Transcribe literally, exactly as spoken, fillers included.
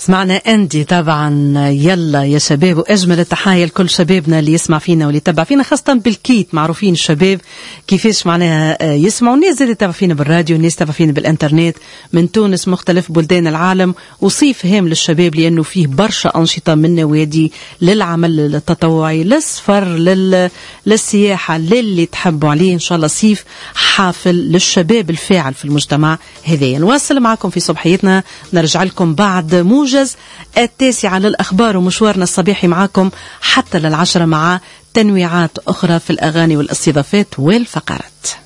سمعنا أندي طبعا. يلا يا شباب، وأجمل التحايا لكل شبابنا اللي يسمع فينا واللي يتبع فينا، خاصة بالكيت. معروفين الشباب كيفاش معناها يسمعوا. الناس زي يتبع فينا بالراديو، الناس يتبع فينا بالإنترنت من تونس، مختلف بلدان العالم. وصيف هام للشباب لأنه فيه برشا أنشطة من نوادي للعمل التطوعي، للسفر، لل... للسياحة، للي تحبوا عليه. إن شاء الله صيف حافل للشباب الفاعل في المجتمع. هذا نواصل معكم في صبحيتنا، نرجع لكم بعد موجز التاسعة للأخبار، ومشوارنا الصباحي معكم حتى للعشرة مع تنويعات أخرى في الأغاني والاستضافات والفقرات.